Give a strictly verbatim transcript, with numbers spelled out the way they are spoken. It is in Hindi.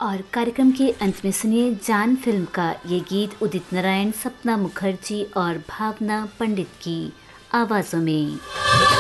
और कार्यक्रम के अंत में सुनिए जान फिल्म का ये गीत उदित नारायण, सपना मुखर्जी और भावना पंडित की आवाज़ों में।